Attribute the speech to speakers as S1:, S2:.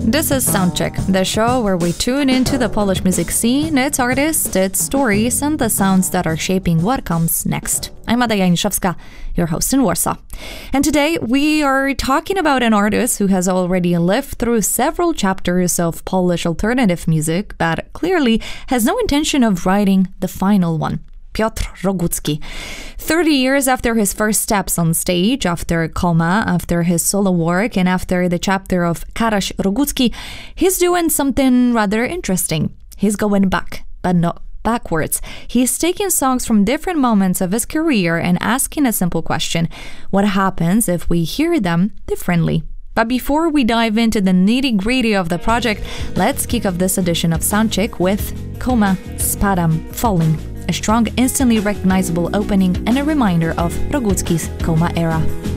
S1: This is Soundcheck, the show where we tune into the Polish music scene, its artists, its stories, and the sounds that are shaping what comes next. I'm Ada Janiszewska, your host in Warsaw. And today we are talking about an artist who has already lived through several chapters of Polish alternative music, but clearly has no intention of writing the final one. Piotr Rogucki. 30 years after his first steps on stage, after Coma, after his solo work, and after the chapter of Karaś Rogucki, he's doing something rather interesting. He's going back, but not backwards. He's taking songs from different moments of his career and asking a simple question: what happens if we hear them differently? But before we dive into the nitty-gritty of the project, let's kick off this edition of Soundcheck with Coma, Spadam, Falling, a strong, instantly recognizable opening and a reminder of Rogucki's Coma era.